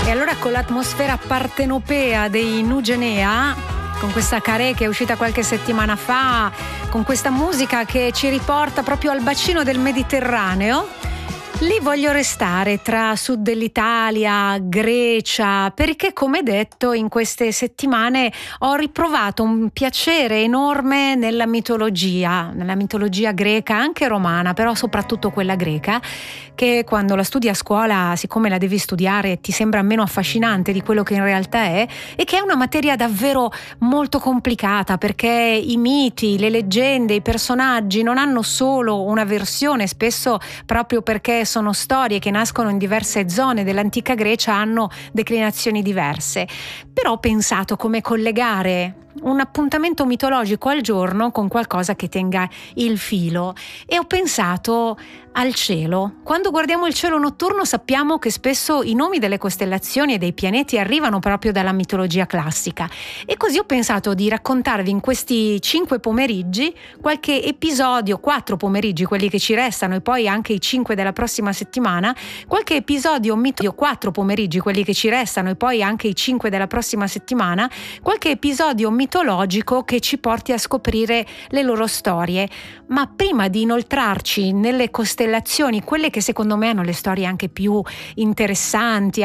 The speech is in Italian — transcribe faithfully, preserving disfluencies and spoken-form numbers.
E allora con l'atmosfera partenopea dei Nugenea, con questa Carè che è uscita qualche settimana fa, con questa musica che ci riporta proprio al bacino del Mediterraneo, lì voglio restare tra sud dell'Italia, Grecia, perché come detto in queste settimane ho riprovato un piacere enorme nella mitologia, nella mitologia greca, anche romana, però soprattutto quella greca, che quando la studi a scuola, siccome la devi studiare, ti sembra meno affascinante di quello che in realtà è, e che è una materia davvero molto complicata, perché i miti, le leggende, i personaggi non hanno solo una versione, spesso proprio perché sono storie che nascono in diverse zone dell'antica Grecia, hanno declinazioni diverse. Però ho pensato come collegare un appuntamento mitologico al giorno con qualcosa che tenga il filo, e ho pensato al cielo. Quando guardiamo il cielo notturno sappiamo che spesso i nomi delle costellazioni e dei pianeti arrivano proprio dalla mitologia classica, e così ho pensato di raccontarvi in questi cinque pomeriggi qualche episodio, quattro pomeriggi quelli che ci restano e poi anche i cinque della prossima settimana, qualche episodio mitologico, quattro pomeriggi quelli che ci restano e poi anche i cinque della prossima settimana, qualche episodio mitologico che ci porti a scoprire le loro storie. Ma prima di inoltrarci nelle costellazioni, quelle che secondo me hanno le storie anche più interessanti,